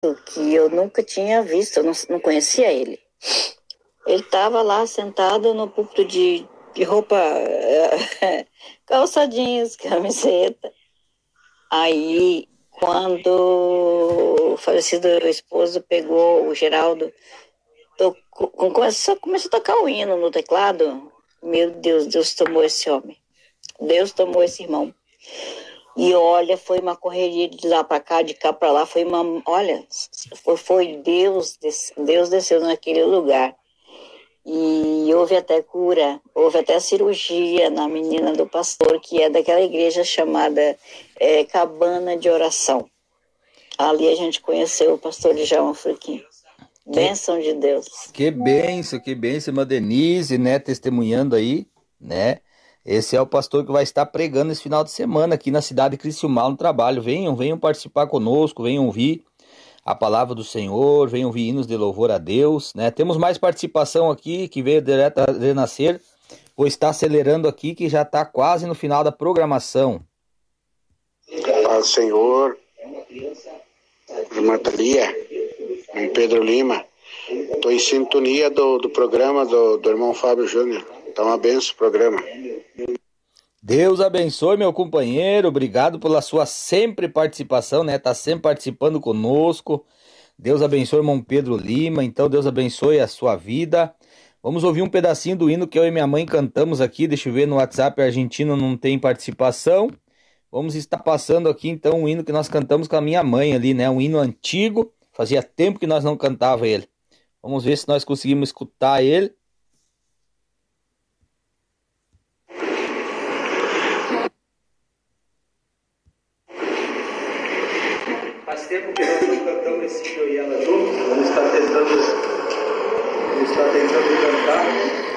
que eu nunca tinha visto, eu não conhecia ele. Ele estava lá sentado no púlpito de roupa, calçadinhos, camiseta. Aí, quando o falecido esposo pegou o Geraldo, começou a tocar o hino no teclado. Meu Deus, Deus tomou esse homem. Deus tomou esse irmão. E olha, foi uma correria de lá para cá, de cá para lá. Foi Deus desceu naquele lugar. E houve até cura, houve até cirurgia na menina do pastor, que é daquela igreja chamada Cabana de Oração. Ali a gente conheceu o pastor Djalma Furquim. Bênção de Deus. Que bênção, irmã Denise, né, testemunhando aí, né? Esse é o pastor que vai estar pregando esse final de semana aqui na cidade de Criciúmal no trabalho. Venham participar conosco, venham ouvir a palavra do Senhor, venham ouvir hinos de louvor a Deus, né? Temos mais participação aqui que veio direto a Renascer. Vou estar acelerando aqui que já está quase no final da programação. Paz do Senhor, irmã Thalia, Pedro Lima. Estou em sintonia do programa do irmão Fábio Júnior. Tá uma benção o programa. Deus abençoe, meu companheiro. Obrigado pela sua sempre participação, né? Tá sempre participando conosco. Deus abençoe, irmão Pedro Lima. Então, Deus abençoe a sua vida. Vamos ouvir um pedacinho do hino que eu e minha mãe cantamos aqui. Deixa eu ver, no WhatsApp argentino não tem participação. Vamos estar passando aqui, então, um hino que nós cantamos com a minha mãe ali, né? Um hino antigo. Fazia tempo que nós não cantava ele. Vamos ver se nós conseguimos escutar ele. Faz tempo que nós não cantamos esse eu e ela juntos. Vamos estar tentando cantar.